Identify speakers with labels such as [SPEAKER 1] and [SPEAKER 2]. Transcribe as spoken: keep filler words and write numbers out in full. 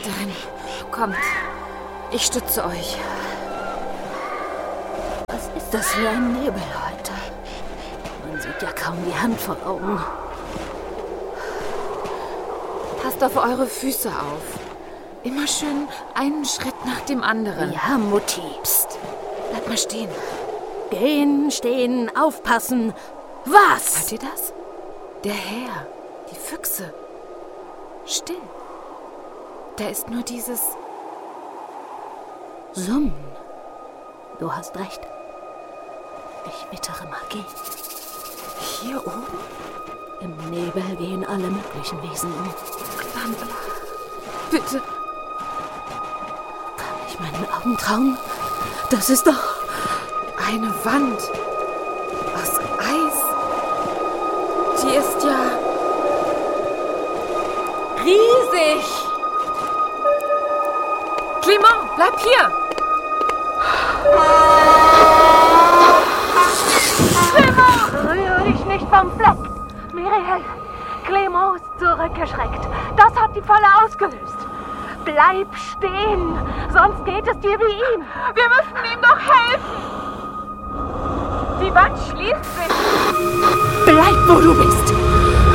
[SPEAKER 1] Wächterin, kommt. Ich stütze euch.
[SPEAKER 2] Was ist das für ein Nebel heute? Man sieht ja kaum die Hand vor Augen.
[SPEAKER 1] Passt auf eure Füße auf. Immer schön einen Schritt nach dem anderen.
[SPEAKER 2] Ja, Mutti.
[SPEAKER 1] Psst, bleib mal stehen.
[SPEAKER 2] Gehen, stehen, aufpassen. Was?
[SPEAKER 1] Hört ihr das? Der Herr, die Füchse. Still. Da ist nur dieses
[SPEAKER 2] Summen. Du hast recht. Ich wittere Magie.
[SPEAKER 1] Hier oben?
[SPEAKER 2] Im Nebel gehen alle möglichen Wesen um.
[SPEAKER 1] Dann, bitte.
[SPEAKER 2] Kann ich meinen Augen trauen? Das ist doch
[SPEAKER 1] eine Wand aus Eis. Die ist ja riesig. Clement, bleib hier.
[SPEAKER 3] Clement! Rühre dich nicht vom Fleck. Miriel, Clement ist zurückgeschreckt. Das hat die Falle ausgelöst. Bleib stehen, sonst geht es dir wie ihm.
[SPEAKER 4] Wir müssen ihm doch helfen. Die Wand schließt sich.
[SPEAKER 2] Bleib, wo du bist.